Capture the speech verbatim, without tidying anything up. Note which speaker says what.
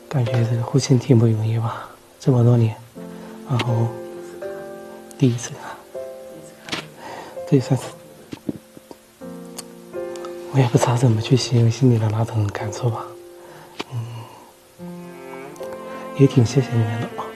Speaker 1: 感觉这个护琴挺不容易吧，这么多年，然后第一次看，这也算是，我也不知道怎么去形容心里的那种感受吧，嗯，也挺谢谢你们的。